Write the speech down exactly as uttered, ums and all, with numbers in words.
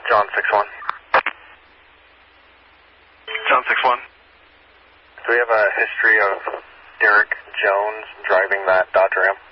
John six one. John six one. Do we have a history of Derek Jones driving that Dodge Ram?